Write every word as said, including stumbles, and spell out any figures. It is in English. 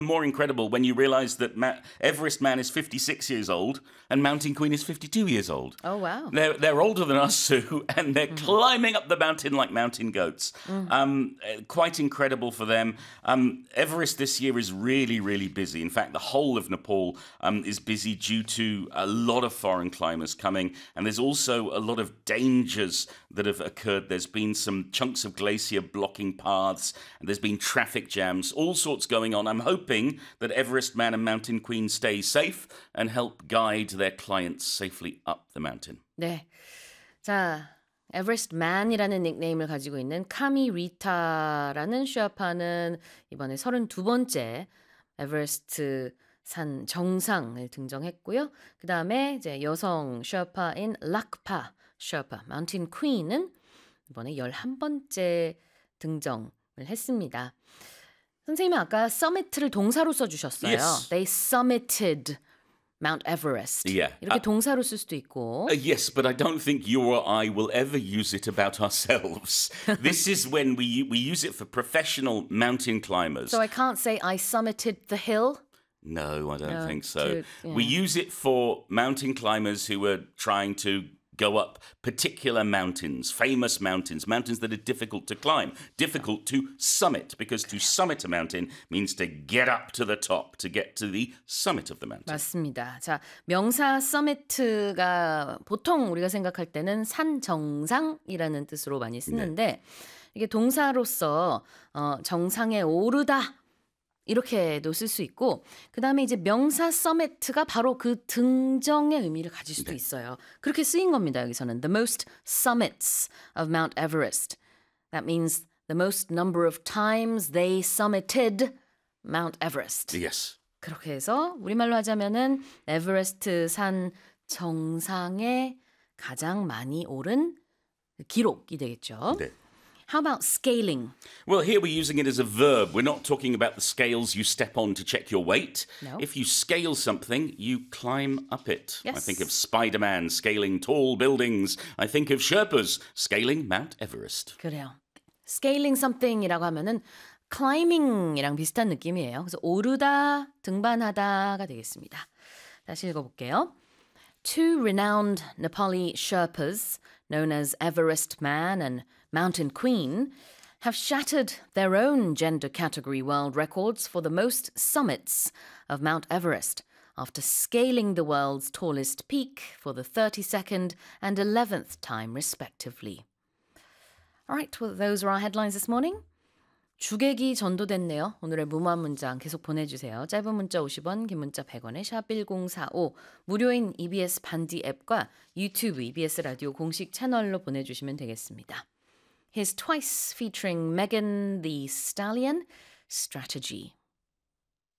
More incredible when you realize that Ma- Everest man is fifty-six years old and Mountain Queen is fifty-two years old. Oh, wow. They're, they're older than us, Sue, and they're Mm-hmm. climbing up the mountain like mountain goats. Mm. Um, uh, quite incredible for them. Um, Everest this year is really, really busy. In fact, the whole of Nepal um, is busy due to a lot of foreign climbers coming, and there's also a lot of dangers that have occurred. There's been some chunks of glacier blocking paths, and there's been traffic jams, all sorts going on. I'm hoping that Everest man and Mountain Queen stay safe and help guide their clients safely up the mountain. 네. 자, 에버레스트 만이라는 닉네임을 가지고 있는 카미 리타라는 셔파는 이번에 서른두 번째 에버레스트 산 정상을 등정했고요. 그 다음에 이제 여성 셔파인 락파 셔파, 마운틴 퀸은 이번에 열한 번째 등정을 했습니다. 선생님은 아까 summit를 동사로 써주셨어요. Yes. They summited Mount Everest. Yeah. 이렇게 Uh, 동사로 쓸 수도 있고. Uh, yes, but I don't think you or I will ever use it about ourselves. This is when we we use it for professional mountain climbers. So I can't say I summited the hill. No, I don't No, think so. to- yeah. We use it for mountain climbers who are trying to go up particular mountains, famous mountains, mountains that are difficult to climb, difficult to summit, because to summit a mountain means to get up to the top, to get to the summit of the mountain. 맞습니다. 자, 명사 서미트가 보통 우리가 생각할 때는 산 정상이라는 뜻으로 많이 쓰는데 이게 동사로서 어, 정상에 오르다 이렇게도 쓸 수 있고 그 다음에 이제 명사 서미트가 바로 그 등정의 의미를 가질 수도 있어요. 그렇게 쓰인 겁니다. 여기서는 the most summits of Mount Everest. That means the most number of times they summited Mount Everest. Yes. 그렇게 해서 우리말로 하자면은 에베레스트 산 정상에 가장 많이 오른 기록이 되겠죠. 네. How about scaling? Well, here we're using it as a verb. We're not talking about the scales you step on to check your weight. No. If you scale something, you climb up it. I Yes. think of Spider-Man scaling tall buildings. I think of Sherpas scaling Mount Everest. 그래요. Scaling something이라고 하면은 climbing이랑 비슷한 느낌이에요. 그래서 오르다, 등반하다가 되겠습니다. 다시 읽어볼게요. Two renowned Nepali Sherpas, known as Everest Man and Mountain Queen, have shattered their own gender category world records for the most summits of Mount Everest after scaling the world's tallest peak for the thirty-second and eleventh time, respectively. All right, well, those are our headlines this morning. 주객이 전도됐네요. 오늘의 무모한 문장 계속 보내주세요. 짧은 문자 오십 원, 긴 문자 백 원에 샵 일공사오, 무료인 이비에스 반디 앱과 유튜브 이비에스 라디오 공식 채널로 보내주시면 되겠습니다. Here's Twice featuring Megan Thee Stallion, Strategy.